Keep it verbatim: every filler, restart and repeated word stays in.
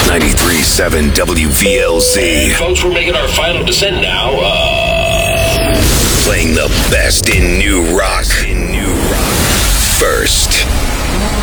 ninety-three point seven W V L Z. And folks, we're making our final descent now. Uh... Playing the best in new rock